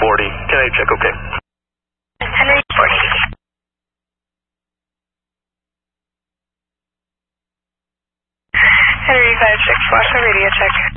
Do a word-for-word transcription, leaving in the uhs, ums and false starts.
forty. Can I check okay? Henry forty. Henry five six, watch the radio check.